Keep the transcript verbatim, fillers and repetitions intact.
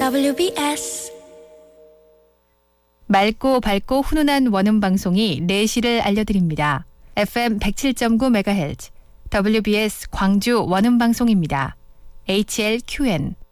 더블유비에스 맑고 밝고 훈훈한 원음 방송이 네 시를 알려드립니다. 에프엠 백칠 점 구 메가헤르츠 더블유비에스 광주 원음 방송입니다. 에이치엘큐엔